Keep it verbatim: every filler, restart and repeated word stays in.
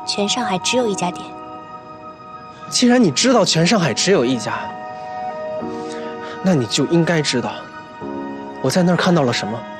全上海只有一家店。 既然你知道全上海只有一家，那你就应该知道我在那儿看到了什么。